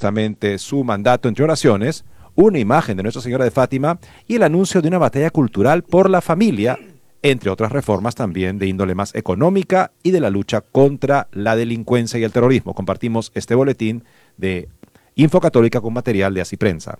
justamente su mandato, entre oraciones, una imagen de Nuestra Señora de Fátima y el anuncio de una batalla cultural por la familia, entre otras reformas también de índole más económica y de la lucha contra la delincuencia y el terrorismo. Compartimos este boletín de Infocatólica con material de Así Prensa.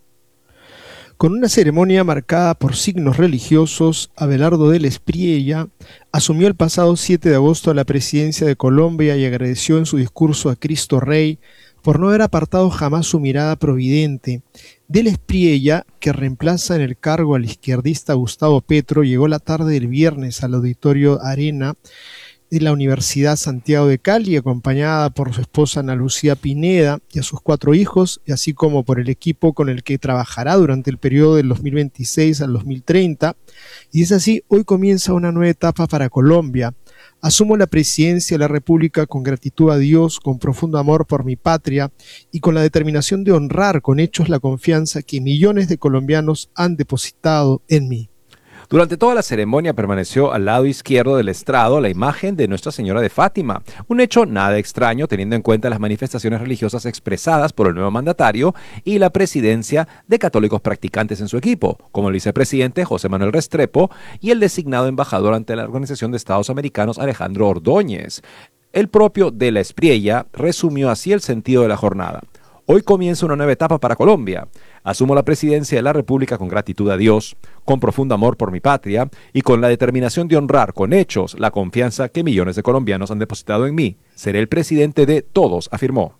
Con una ceremonia marcada por signos religiosos, Abelardo del Espriella asumió el pasado 7 de agosto la presidencia de Colombia y agradeció en su discurso a Cristo Rey por no haber apartado jamás su mirada providente. Del Espriella, que reemplaza en el cargo al izquierdista Gustavo Petro, llegó la tarde del viernes al Auditorio Arena de la Universidad Santiago de Cali, acompañada por su esposa Ana Lucía Pineda y a sus 4 hijos, y así como por el equipo con el que trabajará durante el periodo del 2026 al 2030. Y es así, hoy comienza una nueva etapa para Colombia. Asumo la presidencia de la República con gratitud a Dios, con profundo amor por mi patria y con la determinación de honrar con hechos la confianza que millones de colombianos han depositado en mí. Durante toda la ceremonia permaneció al lado izquierdo del estrado la imagen de Nuestra Señora de Fátima, un hecho nada extraño teniendo en cuenta las manifestaciones religiosas expresadas por el nuevo mandatario y la presidencia de católicos practicantes en su equipo, como el vicepresidente José Manuel Restrepo y el designado embajador ante la Organización de Estados Americanos Alejandro Ordóñez. El propio de la Espriella resumió así el sentido de la jornada. Hoy comienza una nueva etapa para Colombia. Asumo la presidencia de la República con gratitud a Dios, con profundo amor por mi patria y con la determinación de honrar con hechos la confianza que millones de colombianos han depositado en mí. Seré el presidente de todos, afirmó.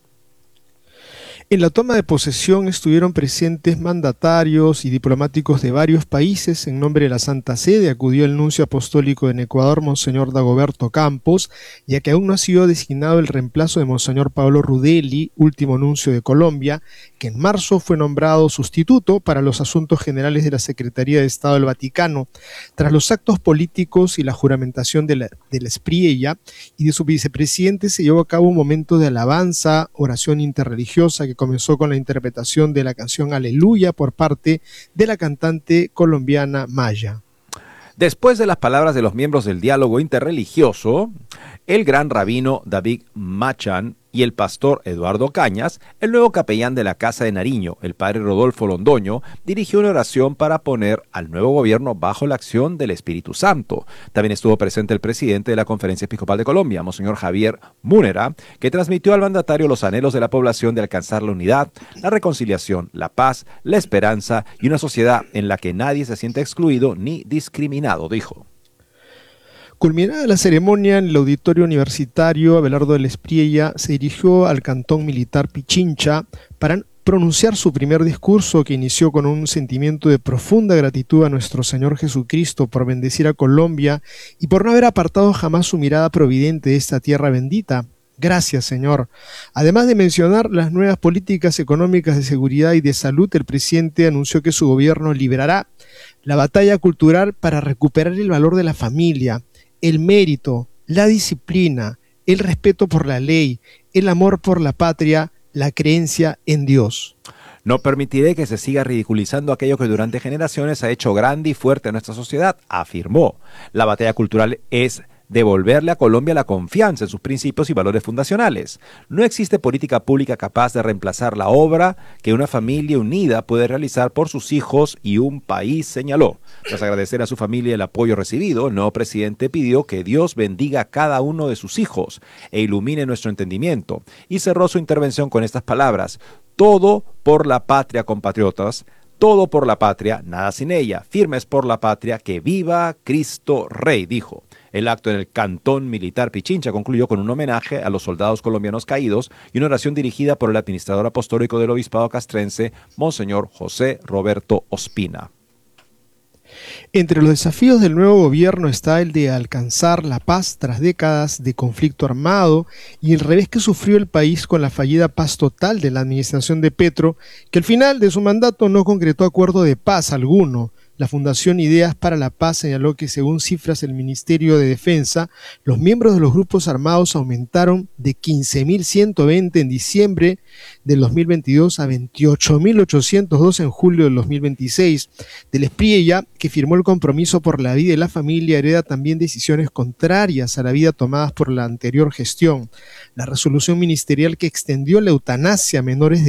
En la toma de posesión estuvieron presentes mandatarios y diplomáticos de varios países. En nombre de la Santa Sede acudió el nuncio apostólico en Ecuador, Monseñor Dagoberto Campos, ya que aún no ha sido designado el reemplazo de Monseñor Pablo Rudelli, último nuncio de Colombia, que en marzo fue nombrado sustituto para los asuntos generales de la Secretaría de Estado del Vaticano. Tras los actos políticos y la juramentación de la Espriella y de su vicepresidente, se llevó a cabo un momento de alabanza, oración interreligiosa que comenzó con la interpretación de la canción Aleluya por parte de la cantante colombiana Maya. Después de las palabras de los miembros del diálogo interreligioso, el gran rabino David Machan y el pastor Eduardo Cañas, el nuevo capellán de la Casa de Nariño, el padre Rodolfo Londoño, dirigió una oración para poner al nuevo gobierno bajo la acción del Espíritu Santo. También estuvo presente el presidente de la Conferencia Episcopal de Colombia, Monseñor Javier Múnera, que transmitió al mandatario los anhelos de la población de alcanzar la unidad, la reconciliación, la paz, la esperanza y una sociedad en la que nadie se sienta excluido ni discriminado, dijo. Culminada la ceremonia en el auditorio universitario, Abelardo del Espriella se dirigió al cantón militar Pichincha para pronunciar su primer discurso, que inició con un sentimiento de profunda gratitud a nuestro Señor Jesucristo por bendecir a Colombia y por no haber apartado jamás su mirada providente de esta tierra bendita. Gracias, Señor. Además de mencionar las nuevas políticas económicas de seguridad y de salud, el presidente anunció que su gobierno librará la batalla cultural para recuperar el valor de la familia, el mérito, la disciplina, el respeto por la ley, el amor por la patria, la creencia en Dios. No permitiré que se siga ridiculizando aquello que durante generaciones ha hecho grande y fuerte a nuestra sociedad, afirmó. La batalla cultural es devolverle a Colombia la confianza en sus principios y valores fundacionales. No existe política pública capaz de reemplazar la obra que una familia unida puede realizar por sus hijos y un país, señaló. Tras agradecer a su familia el apoyo recibido, el nuevo presidente pidió que Dios bendiga a cada uno de sus hijos e ilumine nuestro entendimiento, y cerró su intervención con estas palabras: todo por la patria, compatriotas, todo por la patria, nada sin ella, firmes por la patria, que viva Cristo Rey, dijo. El acto en el cantón militar Pichincha concluyó con un homenaje a los soldados colombianos caídos y una oración dirigida por el administrador apostólico del obispado castrense, Monseñor José Roberto Ospina. Entre los desafíos del nuevo gobierno está el de alcanzar la paz tras décadas de conflicto armado y el revés que sufrió el país con la fallida paz total de la administración de Petro, que al final de su mandato no concretó acuerdo de paz alguno. La Fundación Ideas para la Paz señaló que, según cifras del Ministerio de Defensa, los miembros de los grupos armados aumentaron de 15.120 en diciembre del 2022 a 28.802 en julio del 2026. Del Espriella, que firmó el compromiso por la vida y la familia, hereda también decisiones contrarias a la vida tomadas por la anterior gestión. La resolución ministerial que extendió la eutanasia a menores de